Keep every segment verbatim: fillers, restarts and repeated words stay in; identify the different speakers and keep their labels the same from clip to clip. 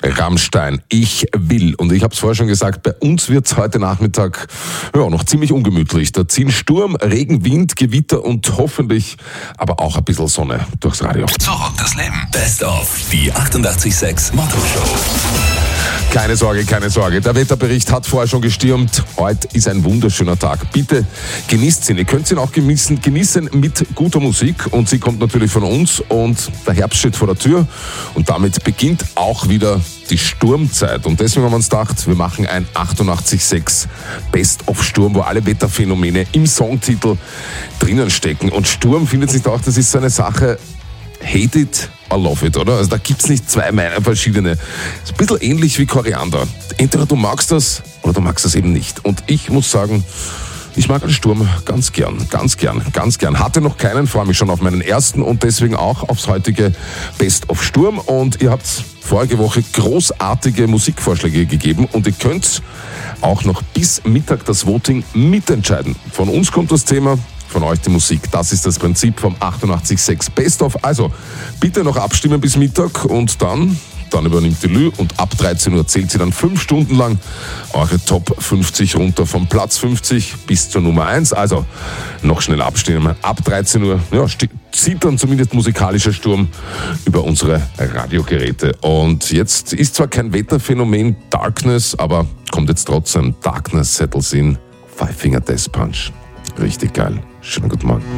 Speaker 1: Rammstein, ich will. Und ich habe es vorher schon gesagt, bei uns wird es heute Nachmittag ja, noch ziemlich ungemütlich. Da ziehen Sturm, Regen, Wind, Gewitter und hoffentlich aber auch ein bisschen Sonne durchs Radio.
Speaker 2: Zurück das Leben. Best of, die achtundachtzig Komma sechs Motto-Show.
Speaker 1: Keine Sorge, keine Sorge. Der Wetterbericht hat vorher schon gestürmt. Heute ist ein wunderschöner Tag. Bitte genießt ihn. Ihr könnt ihn auch genießen, genießen mit guter Musik. Und sie kommt natürlich von uns. Und der Herbst steht vor der Tür. Und damit beginnt auch wieder die Sturmzeit. Und deswegen haben wir uns gedacht, wir machen ein achtundachtzig Komma sechs Best of Sturm, wo alle Wetterphänomene im Songtitel drinnen stecken. Und Sturm, findet sich auch, das ist so eine Sache, hate it or love it, oder? Also da gibt's nicht zwei verschiedene. Ist ein bisschen ähnlich wie Koriander. Entweder du magst das oder du magst das eben nicht. Und ich muss sagen, ich mag den Sturm ganz gern, ganz gern, ganz gern. Hatte noch keinen, freue mich schon auf meinen ersten und deswegen auch aufs heutige Best of Sturm. Und ihr habt vorige Woche großartige Musikvorschläge gegeben und ihr könnt auch noch bis Mittag das Voting mitentscheiden. Von uns kommt das Thema, von euch die Musik. Das ist das Prinzip vom achtundachtzig Komma sechs Best of. Also bitte noch abstimmen bis Mittag und dann, dann übernimmt die Lü und ab dreizehn Uhr zählt sie dann fünf Stunden lang eure Top fünfzig runter vom Platz fünfzig bis zur Nummer eins. Also noch schnell abstimmen. Ab dreizehn Uhr ja, zieht dann zumindest musikalischer Sturm über unsere Radiogeräte. Und jetzt ist zwar kein Wetterphänomen Darkness, aber kommt jetzt trotzdem Darkness Settles in, Five Finger Death Punch. Richtig geil. Schönen guten Morgen.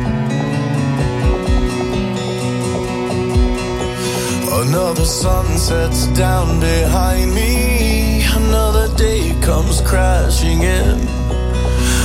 Speaker 3: Another sun sets down behind me. Another day comes crashing in.